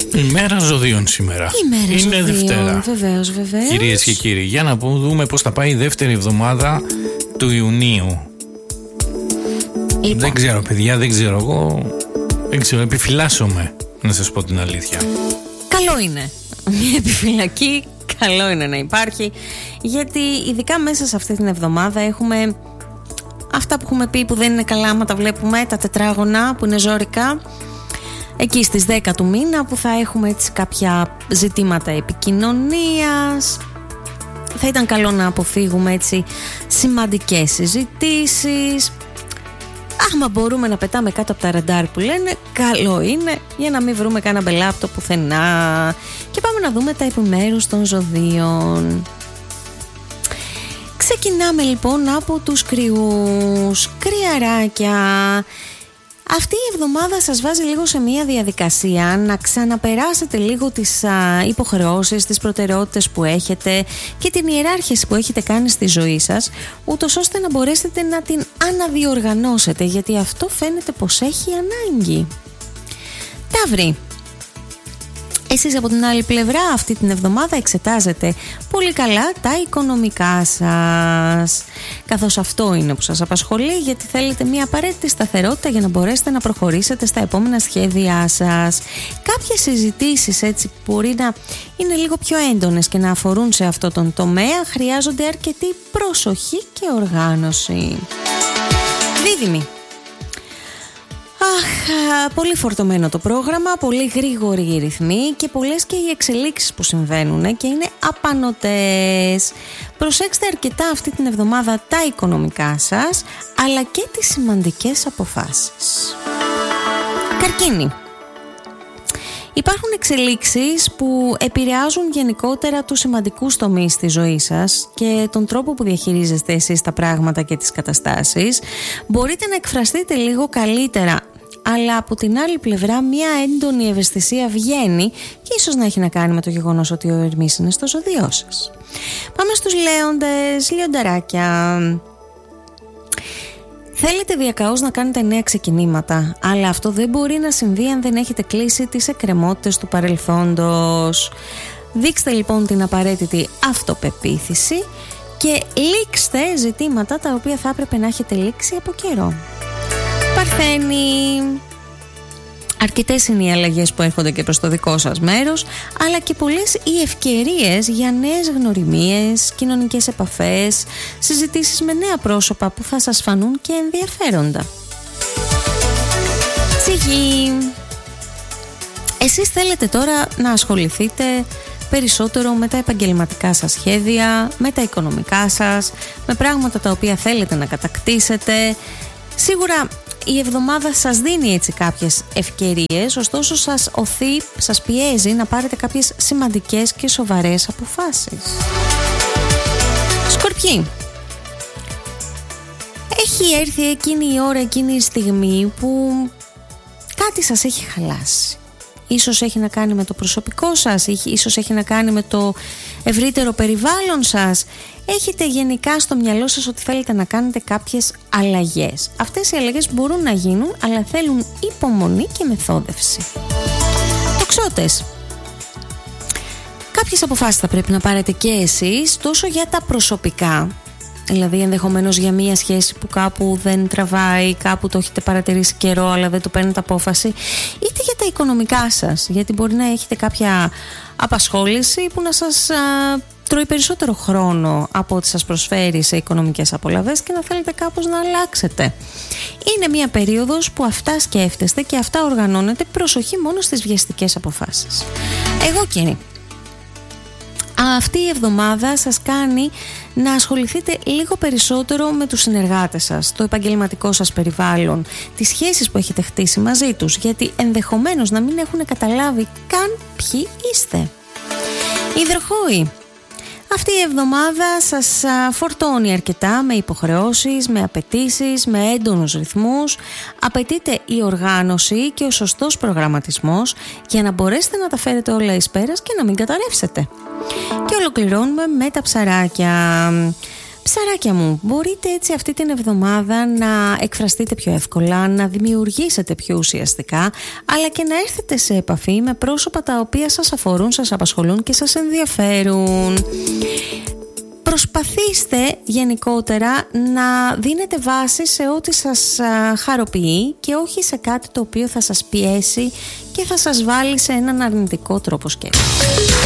Ημέρα ζωδίων σήμερα. Ημέρα είναι ζωδίων, Δευτέρα. Βεβαίως. Κυρίες και κύριοι, για να δούμε πώς θα πάει η δεύτερη εβδομάδα του Ιουνίου. Λοιπόν. Δεν ξέρω, παιδιά, δεν ξέρω. Εγώ δεν ξέρω, επιφυλάσσομαι, να σας πω την αλήθεια. Καλό είναι. Μια επιφυλακή, καλό είναι να υπάρχει. Γιατί ειδικά μέσα σε αυτή την εβδομάδα έχουμε αυτά που έχουμε πει που δεν είναι καλά άμα τα βλέπουμε, τα τετράγωνα που είναι ζώρικα. Εκεί στις 10 του μήνα που θα έχουμε έτσι κάποια ζητήματα επικοινωνίας. Θα ήταν καλό να αποφύγουμε έτσι σημαντικές συζητήσεις. Άμα μπορούμε να πετάμε κάτω από τα ραντάρ που λένε, καλό είναι, για να μην βρούμε κανένα μπελάπτο πουθενά. Και πάμε να δούμε τα επιμέρους των ζωδίων. Ξεκινάμε λοιπόν από τους κρυούς. Κρυαράκια. Αυτή η εβδομάδα σας βάζει λίγο σε μια διαδικασία να ξαναπεράσετε λίγο τις υποχρεώσεις, τις προτεραιότητες που έχετε και την ιεράρχηση που έχετε κάνει στη ζωή σας, ούτως ώστε να μπορέσετε να την αναδιοργανώσετε, γιατί αυτό φαίνεται πως έχει ανάγκη. Ταύροι. Εσείς από την άλλη πλευρά αυτή την εβδομάδα εξετάζετε πολύ καλά τα οικονομικά σας, καθώς αυτό είναι που σας απασχολεί, γιατί θέλετε μια απαραίτητη σταθερότητα για να μπορέσετε να προχωρήσετε στα επόμενα σχέδιά σας. Κάποιες συζητήσεις έτσι που μπορεί να είναι λίγο πιο έντονες και να αφορούν σε αυτό τον τομέα χρειάζονται αρκετή προσοχή και οργάνωση. Δίδυμοι. Πολύ φορτωμένο το πρόγραμμα, πολύ γρήγοροι οι ρυθμοί και πολλές και οι εξελίξεις που συμβαίνουν και είναι απανωτές. Προσέξτε αρκετά αυτή την εβδομάδα τα οικονομικά σας, αλλά και τις σημαντικές αποφάσεις. Καρκίνη. Υπάρχουν εξελίξεις που επηρεάζουν γενικότερα τους σημαντικούς τομείς της ζωής σας και τον τρόπο που διαχειρίζεστε εσείς τα πράγματα και τις καταστάσεις. Μπορείτε να εκφραστείτε λίγο καλύτερα, αλλά από την άλλη πλευρά μια έντονη ευαισθησία βγαίνει και ίσως να έχει να κάνει με το γεγονός ότι ο Ερμής είναι στο ζωδιό σας. Πάμε στους Λέοντες, Λιονταράκια. Θέλετε διακαώς να κάνετε νέα ξεκινήματα, αλλά αυτό δεν μπορεί να συμβεί αν δεν έχετε κλείσει τις εκκρεμότητες του παρελθόντος. Δείξτε λοιπόν την απαραίτητη αυτοπεποίθηση και λήξτε ζητήματα τα οποία θα έπρεπε να έχετε λήξει από καιρό. Παρθένη. Αρκετές είναι οι αλλαγές που έρχονται και προς το δικό σας μέρος, αλλά και πολλές οι ευκαιρίες για νέες γνωριμίες, κοινωνικές επαφές, συζητήσεις με νέα πρόσωπα που θα σας φανούν και ενδιαφέροντα. Ψυχή. Εσείς θέλετε τώρα να ασχοληθείτε περισσότερο με τα επαγγελματικά σας σχέδια, με τα οικονομικά σας, με πράγματα τα οποία θέλετε να κατακτήσετε. Σίγουρα η εβδομάδα σας δίνει έτσι κάποιες ευκαιρίες, ωστόσο σας οθεί, σας πιέζει να πάρετε κάποιες σημαντικές και σοβαρές αποφάσεις. Σκορπιοί. Έχει έρθει εκείνη η ώρα, εκείνη η στιγμή που κάτι σας έχει χαλάσει. Ίσως έχει να κάνει με το προσωπικό σας, ίσως έχει να κάνει με το ευρύτερο περιβάλλον σας. Έχετε γενικά στο μυαλό σας ότι θέλετε να κάνετε κάποιες αλλαγές. Αυτές οι αλλαγές μπορούν να γίνουν, αλλά θέλουν υπομονή και μεθόδευση. Τοξότες. Κάποιες αποφάσεις θα πρέπει να πάρετε και εσείς, τόσο για τα προσωπικά, δηλαδή ενδεχομένως για μία σχέση που κάπου δεν τραβάει, κάπου το έχετε παρατηρήσει καιρό αλλά δεν το παίρνετε απόφαση, είτε για τα οικονομικά σας, γιατί μπορεί να έχετε κάποια απασχόληση που να σας τρώει περισσότερο χρόνο από ό,τι σας προσφέρει σε οικονομικές απολαβές και να θέλετε κάπως να αλλάξετε. Είναι μια περίοδος που αυτά σκέφτεστε και αυτά οργανώνετε, προσοχή μόνο στις βιαστικές αποφάσεις. Εγώ κύριε, αυτή η εβδομάδα σας κάνει να ασχοληθείτε λίγο περισσότερο με τους συνεργάτες σας, το επαγγελματικό σας περιβάλλον, τις σχέσεις που έχετε χτίσει μαζί τους, γιατί ενδεχομένως να μην έχουν καταλάβει καν ποιοι είστε. Υδροχόοι. Αυτή η εβδομάδα σας φορτώνει αρκετά με υποχρεώσεις, με απαιτήσεις, με έντονους ρυθμούς. Απαιτείται η οργάνωση και ο σωστός προγραμματισμός για να μπορέσετε να τα φέρετε όλα εις πέρας και να μην καταρρεύσετε. Και ολοκληρώνουμε με τα ψαράκια. Ψαράκια μου, μπορείτε έτσι αυτή την εβδομάδα να εκφραστείτε πιο εύκολα, να δημιουργήσετε πιο ουσιαστικά, αλλά και να έρθετε σε επαφή με πρόσωπα τα οποία σας αφορούν, σας απασχολούν και σας ενδιαφέρουν. Προσπαθήστε γενικότερα να δίνετε βάση σε ό,τι σας χαροποιεί και όχι σε κάτι το οποίο θα σας πιέσει και θα σας βάλει σε έναν αρνητικό τρόπο σκέψης.